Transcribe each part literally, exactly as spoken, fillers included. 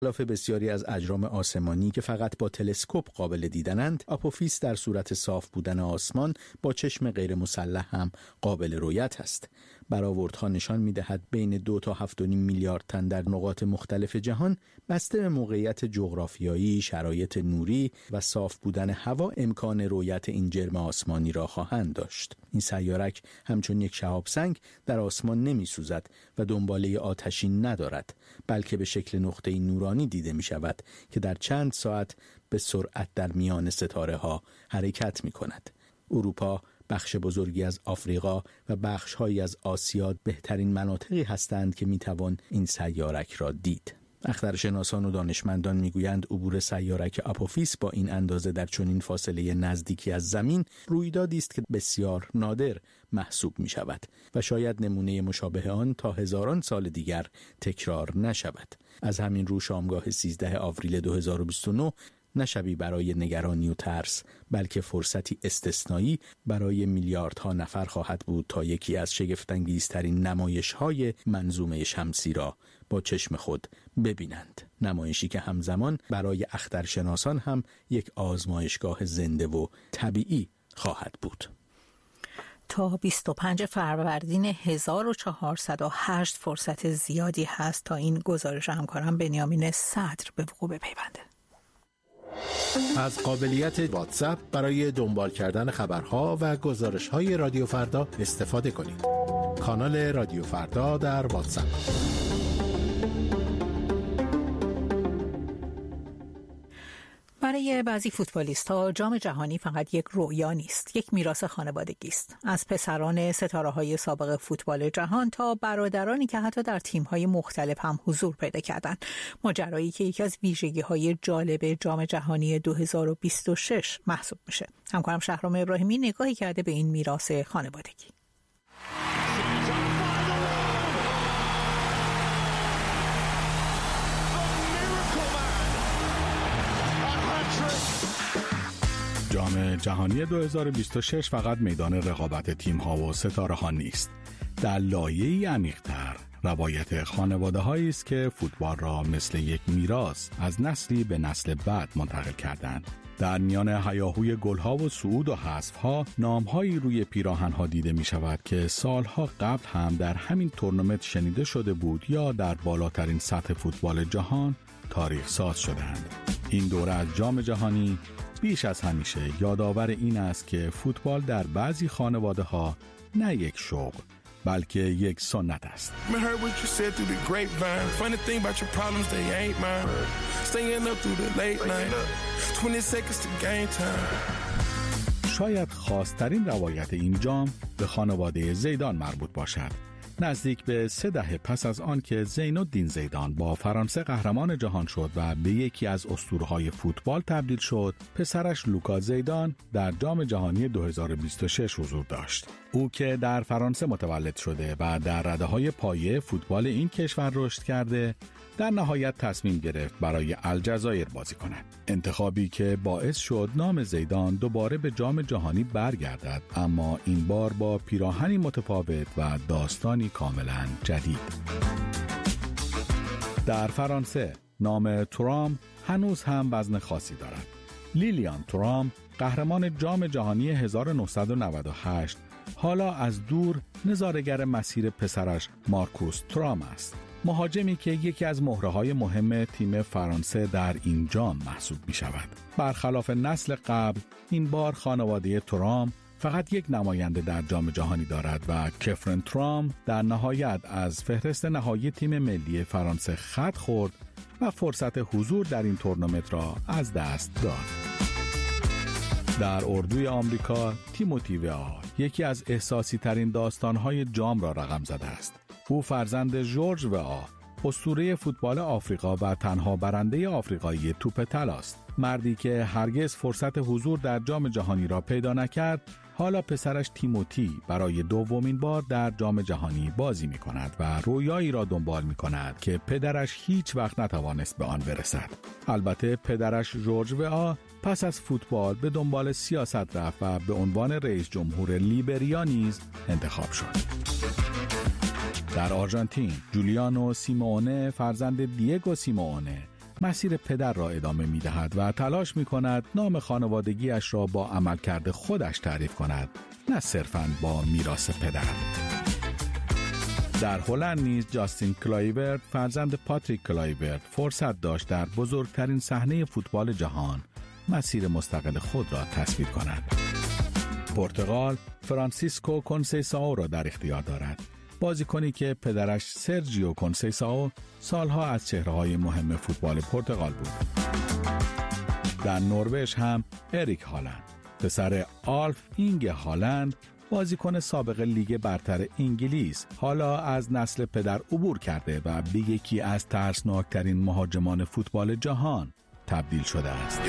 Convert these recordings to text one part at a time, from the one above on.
خلاف بسیاری از اجرام آسمانی که فقط با تلسکوپ قابل دیدنند، آپوفیس در صورت صاف بودن آسمان با چشم غیر مسلح هم قابل رؤیت است. برآوردها نشان می‌دهد بین دو تا هفت و نیم میلیارد تن در نقاط مختلف جهان بسته به موقعیت جغرافیایی، شرایط نوری و صاف بودن هوا امکان رؤیت این جرم آسمانی را خواهند داشت. این سیارک همچون یک شهاب سنگ در آسمان نمی‌سوزد و دنباله آتشین ندارد، بلکه به شکل نقطه‌ای نورانی دیده می‌شود که در چند ساعت به سرعت در میان ستاره‌ها حرکت می‌کند. اروپا، بخش بزرگی از آفریقا و بخش‌هایی از آسیا بهترین مناطقی هستند که می‌توان این سیارک را دید. اخترشناسان و دانشمندان میگویند عبور سیارک آپوفیس با این اندازه در چنین فاصله نزدیکی از زمین رویدادی است که بسیار نادر محسوب می شود و شاید نمونه مشابه آن تا هزاران سال دیگر تکرار نشود. از همین رو شامگاه سیزدهم آوریل دو هزار و بیست و نه نه شبی برای نگرانی و ترس، بلکه فرصتی استثنایی برای میلیاردها نفر خواهد بود تا یکی از شگفت‌انگیزترین نمایش‌های منظومه شمسی را با چشم خود ببینند. نمایشی که همزمان برای اخترشناسان هم یک آزمایشگاه زنده و طبیعی خواهد بود. تا بیست و پنجم فروردین هزار و چهارصد و هشت فرصت زیادی هست تا این گزارش همکارم بنیامین صدر به وقوع بپیونده. از قابلیت واتساپ برای دنبال کردن خبرها و گزارش‌های رادیو فردا استفاده کنید. کانال رادیو فردا در واتساپ. برای بعضی فوتبالیست‌ها جام جهانی فقط یک رویا نیست، یک میراث خانوادگی است. از پسران ستاره‌های سابق فوتبال جهان تا برادرانی که حتی در تیم‌های مختلف هم حضور پیدا کردند. ماجرایی که یکی از ویژگی‌های جالب جام جهانی دو هزار و بیست و شش محسوب میشه. همکارم شهرام ابراهیمی نگاهی کرده به این میراث خانوادگی. جام جهانی دو هزار و بیست و شش فقط میدان رقابت تیم‌ها و ستاره‌ها نیست. در لایه‌ای عمیق‌تر روایت خانواده‌هایی است که فوتبال را مثل یک میراث از نسلی به نسل بعد منتقل کردند. در میان هیاهوی گل‌ها و صعود و حذف‌ها نام‌هایی روی پیراهن‌ها دیده می‌شود که سالها قبل هم در همین تورنمنت شنیده شده بود یا در بالاترین سطح فوتبال جهان تاریخ ساز شدند. این دوره از جام جهانی بیش از همیشه یادآور این است که فوتبال در بعضی خانواده‌ها نه یک شوق بلکه یک سنت است. شاید خاص‌ترین روایت این جام به خانواده زیدان مربوط باشد. نزدیک به سه دهه پس از آن که زین الدین زیدان با فرانسه قهرمان جهان شد و به یکی از اسطوره‌های فوتبال تبدیل شد، پسرش لوکا زیدان در جام جهانی دو هزار و بیست و شش حضور داشت. او که در فرانسه متولد شده و در رده‌های پایه فوتبال این کشور رشد کرده، در نهایت تصمیم گرفت برای الجزایر بازی کند. انتخابی که باعث شد نام زیدان دوباره به جام جهانی برگردد، اما این بار با پیراهنی متفاوت و داستانی کاملا جدید. در فرانسه نام تورام هنوز هم وزن خاصی دارد. لیلیان تورام، قهرمان جام جهانی هزار و نهصد و نود و هشت، حالا از دور نظاره‌گر مسیر پسرش مارکوس تورام است. مهاجمی که یکی از مهره‌های مهم تیم فرانسه در این جام محسوب می شود. برخلاف نسل قبل، این بار خانواده تورام فقط یک نماینده در جام جهانی دارد و کفرن تورام در نهایت از فهرست نهایی تیم ملی فرانسه خط خورد و فرصت حضور در این تورنمنت را از دست داد. در اردوی آمریکا، تیموتی وئا یکی از احساسی ترین داستان‌های جام را رقم زده است. او فرزند جورج وئا، اسطوره فوتبال آفریقا و تنها برنده آفریقایی توپ طلا است. مردی که هرگز فرصت حضور در جام جهانی را پیدا نکرد، حالا پسرش تیموتی برای دومین بار در جام جهانی بازی می کند و رویایی را دنبال می کند که پدرش هیچ وقت نتوانست به آن برسد. البته پدرش جورج وئا پس از فوتبال به دنبال سیاست رفت و به عنوان رئیس جمهور لیبریا نیز انتخاب شد. در آرژانتین، جولیانو سیمئونه فرزند دیگو سیمئونه مسیر پدر را ادامه می دهد و تلاش می کند نام خانوادگیش را با عملکرد خودش تعریف کند، نه صرفاً با میراث پدر. در هلند نیز جاستین کلایورت فرزند پاتریک کلایورت فرصت داشت در بزرگترین صحنه فوتبال جهان مسیر مستقل خود را تصویر کند. پرتغال فرانسیسکو کنسیسائو را در اختیار دارد، بازیکنی که پدرش سرجیو کنسیسائو سالها از چهره‌های مهم فوتبال پرتغال بود. در نروژ هم اریک هالند، پسر آلف اینگ هالند، بازیکن سابق لیگ برتر انگلیس، حالا از نسل پدر عبور کرده و به یکی از ترسناکترین مهاجمان فوتبال جهان تبدیل شده است.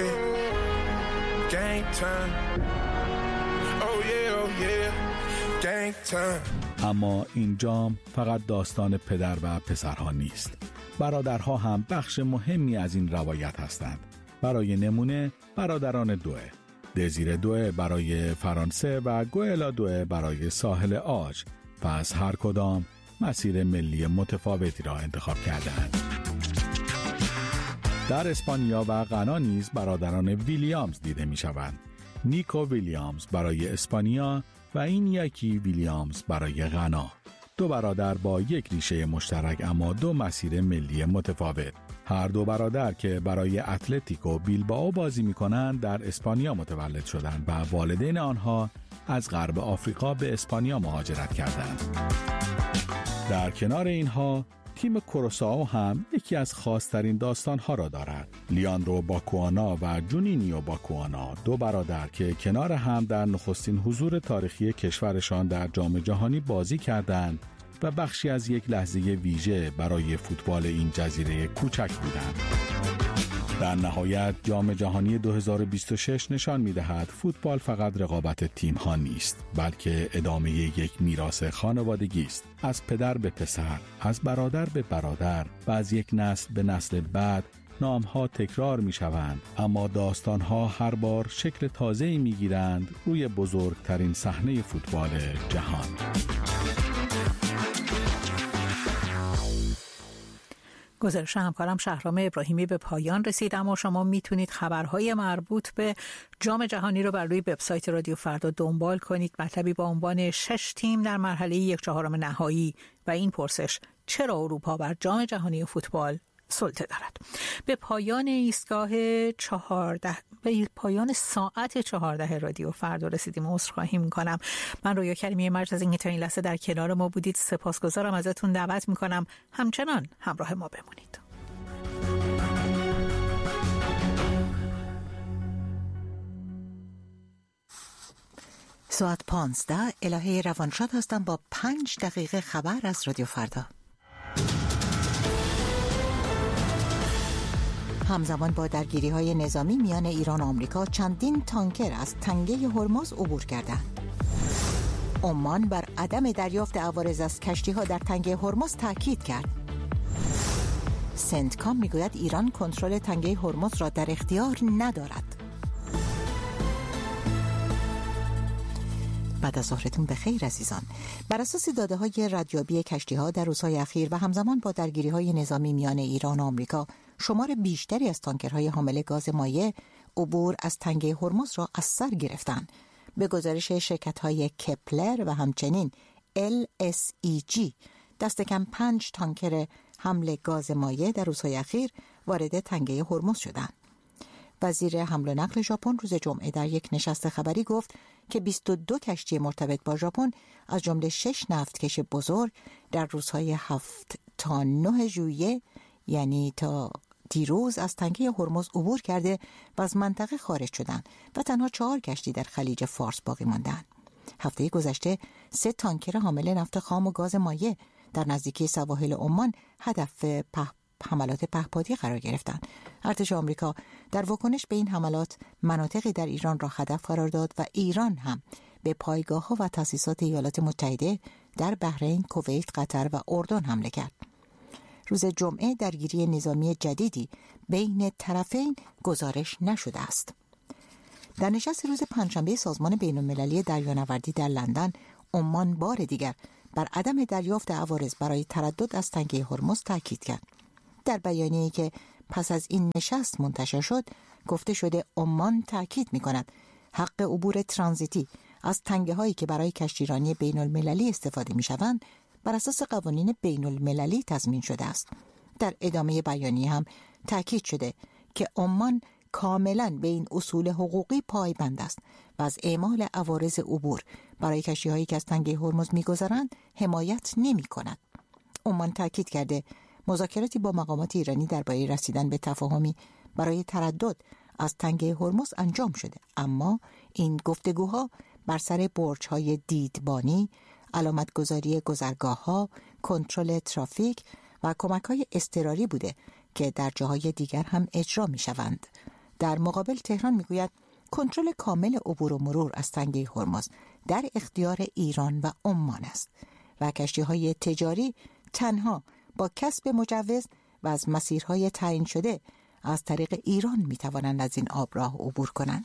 اما این جام فقط داستان پدر و پسرها نیست. برادرها هم بخش مهمی از این روایت هستند. برای نمونه برادران دوئه، دزیر دوئه برای فرانسه و گوئلا دوئه برای ساحل آج، پس هر کدام مسیر ملی متفاوتی را انتخاب کردند. در اسپانیا و غنا نیز برادران ویلیامز دیده می شوند. نیکو ویلیامز برای اسپانیا و این یکی ویلیامز برای غنا. دو برادر با یک ریشه مشترک اما دو مسیر ملی متفاوت. هر دو برادر که برای اتلتیکو بیلبائو بازی می‌کنند در اسپانیا متولد شدند و والدین آنها از غرب آفریقا به اسپانیا مهاجرت کردند. در کنار اینها تیم کوروسائو هم یکی از خاص‌ترین داستان‌ها را دارد. لیاندرو باکوانا و جونینیو باکوانا، دو برادر که کنار هم در نخستین حضور تاریخی کشورشان در جام جهانی بازی کردند و بخشی از یک لحظه ویژه برای فوتبال این جزیره کوچک بودند. در نهایت جام جهانی دو هزار و بیست و شش نشان می‌دهد فوتبال فقط رقابت تیم‌ها نیست، بلکه ادامه یک میراث خانوادگی است، از پدر به پسر، از برادر به برادر و از یک نسل به نسل بعد. نام‌ها تکرار می‌شوند اما داستان‌ها هر بار شکل تازه‌ای می‌گیرند روی بزرگترین صحنه فوتبال جهان. گزارش همکارم شهرام ابراهیمی به پایان رسید، اما شما میتونید خبرهای مربوط به جام جهانی رو بر روی وبسایت رادیو فردا دنبال کنید. مطلبی با عنوان شش تیم در مرحله یک چهارم نهایی و این پرسش: چرا اروپا بر جام جهانی فوتبال سلطه دارد؟ به پایان ایستگاه چهارده به پایان ساعت چهارده رادیو فردا رسیدیم. عذرخواهی میکنم. من رویا کریمی مرج از اینکه تا این لحظه در کنار ما بودید سپاسگزارم ازتون. دعوت میکنم همچنان همراه ما بمونید. ساعت پانزده الهه روانشاد هستم با پنج دقیقه خبر از رادیو فردا. همزمان با درگیری‌های نظامی میان ایران و آمریکا، چندین تانکر از تنگه هرمز عبور کردند. عمان بر عدم دریافت عوارض از کشتی‌ها در تنگه هرمز تاکید کرد. سنتکام میگوید ایران کنترل تنگه هرمز را در اختیار ندارد. بعد از ظهرتون بخیر عزیزان. بر اساس داده‌های ردیابی کشتی‌ها در روزهای اخیر و همزمان با درگیری‌های نظامی میان ایران و آمریکا، شمار بیشتری از تانکرهای حامل گاز مایع عبور از تنگه هرمز را از سر گرفتند. به گزارش شرکت‌های کپلر و همچنین ال اس ای جی، دست کم پنج تانکر حمل گاز مایع در روزهای اخیر وارد تنگه هرمز شدند. وزیر حمل و نقل ژاپن روز جمعه در یک نشست خبری گفت که بیست و دو کشتی مرتبط با ژاپن از جمله شش نفتکش بزرگ در روزهای هفت تا نه ژوئیه، یعنی تا دیروز، از تنگه هرمز عبور کرده و از منطقه خارج شدند و تنها چهار کشتی در خلیج فارس باقی ماندند. هفته گذشته سه تانکر حامل نفت خام و گاز مایع در نزدیکی سواحل عمان هدف په حملات پهپادی قرار گرفتند. ارتش آمریکا در واکنش به این حملات مناطقی در ایران را هدف قرار داد و ایران هم به پایگاه‌ها و تأسیسات ایالات متحده در بحرین، کویت، قطر و اردن حمله کرد. روز جمعه درگیری نظامی جدیدی بین طرفین گزارش نشده است. در نشست روز پنجشنبه سازمان بین‌المللی دریانوردی در لندن، عمان بار دیگر بر عدم دریافت عوارض برای تردد از تنگه هرمز تاکید کرد. در بیانیه‌ای که پس از این نشست منتشر شد، گفته شده عمان تأکید می‌کند حق عبور ترانزیتی از تنگه هایی که برای کشتیرانی بین المللی استفاده می‌شوند بر اساس قوانین بین المللی تضمین شده است. در ادامه بیانیه هم تأکید شده که عمان کاملاً به این اصول حقوقی پایبند است و از اعمال عوارض عبور برای کشتی‌هایی که از تنگه هرمز می‌گذرند حمایت نمی‌کند. عمان تأکید کرده مذاکراتی با مقامات ایرانی درباره رسیدن به تفاهمی برای تردد از تنگه هرمز انجام شده، اما این گفتگوها بر سر برج‌های دیدبانی، علامتگذاری گذرگاه‌ها، کنترل ترافیک و کمک‌های اضطراری بوده که در جاهای دیگر هم اجرا می‌شوند. در مقابل تهران میگوید کنترل کامل عبور و مرور از تنگه هرمز در اختیار ایران و عمان است و کشتی‌های تجاری تنها با کسب مجوز و از مسیرهای تعیین شده از طریق ایران می‌توانند از این آبراه عبور کنند.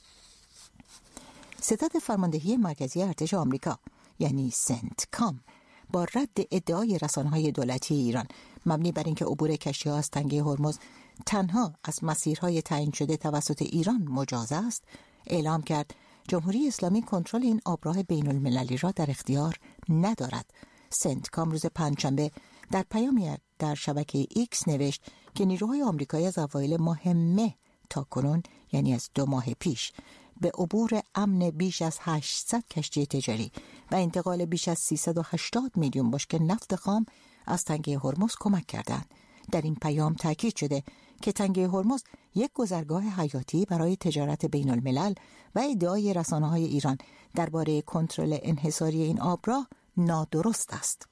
ستاد فرماندهی مرکزی ارتش آمریکا یعنی سنتکام با رد ادعای رسانه‌های دولتی ایران مبنی بر اینکه عبور کشتی‌ها از تنگه هرمز تنها از مسیرهای تعیین شده توسط ایران مجاز است، اعلام کرد جمهوری اسلامی کنترل این آبراه بین المللی را در اختیار ندارد. سنتکام روز پنجشنبه در پیامی در شبکه ایکس نوشت که نیروهای آمریکایی از اوایل ماه مه تا کنون، یعنی از دو ماه پیش، به عبور امن بیش از هشتصد کشتی تجاری و انتقال بیش از سیصد و هشتاد میلیون بشکه نفت خام از تنگه هرمز کمک کردند. در این پیام تاکید شده که تنگه هرمز یک گذرگاه حیاتی برای تجارت بین الملل و ادعای رسانه‌های ایران درباره کنترل انحصاری این آبراه نادرست است.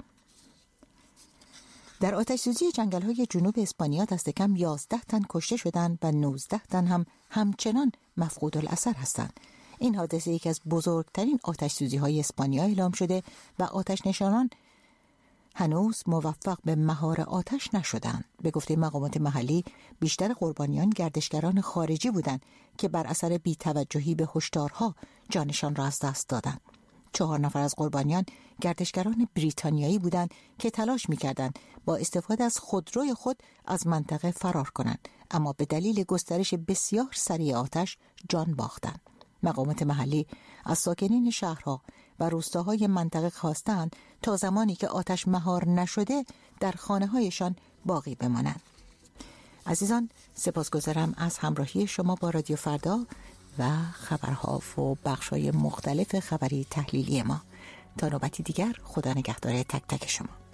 در آتش‌سوزی جنگل‌های جنوب اسپانیا دست کم یازده تن کشته شدند و نوزده تن هم همچنان مفقود الاثر هستند. این حادثه یکی از بزرگترین آتش‌سوزی‌های اسپانیا اعلام شده و آتش‌نشانان هنوز موفق به مهار آتش نشدند. به گفته مقامات محلی بیشتر قربانیان گردشگران خارجی بودند که بر اثر بی‌توجهی به هشدارها جانشان را از دست دادند. چهار نفر از قربانیان گردشگران بریتانیایی بودند که تلاش می‌کردند با استفاده از خودروی خود از منطقه فرار کنند، اما به دلیل گسترش بسیار سریع آتش جان باختند. مقامات محلی از ساکنین شهرها و روستاهای منطقه خواستند تا زمانی که آتش مهار نشده در خانه‌هایشان باقی بمانند. عزیزان، سپاسگزارم از همراهی شما با رادیو فردا و خبرها و بخش‌های مختلف خبری تحلیلی ما. تا نوبتی دیگر، خدا نگهدار تک تک شما.